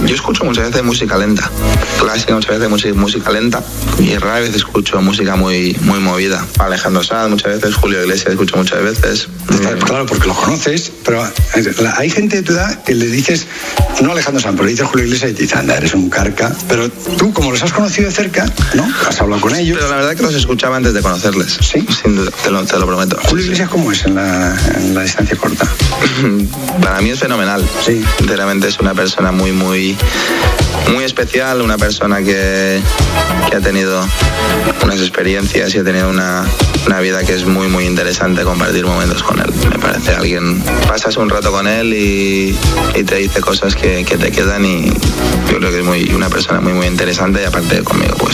Yo escucho muchas veces música lenta, clásica, muchas veces música lenta, y rara vez escucho música muy movida. Alejandro Sanz muchas veces, Julio Iglesias escucho muchas veces. Claro, porque los conoces, pero hay gente de tu edad que le dices, no Alejandro Sanz, pero le dices Julio Iglesias y te dice, anda, eres un carca. Pero tú, como los has conocido de cerca, ¿no? Has hablado con ellos. Pero la verdad que los escuchaba antes de conocerles. Sí. Sin duda, te lo prometo. Julio Iglesias, ¿cómo es en la distancia corta? Para mí es fenomenal. Sí. Sinceramente es una persona muy especial, una persona que ha tenido unas experiencias y ha tenido una vida que es muy interesante compartir momentos con él. Me parece alguien, pasas un rato con él y te dice cosas que te quedan, y yo creo que es una persona muy interesante, y aparte conmigo pues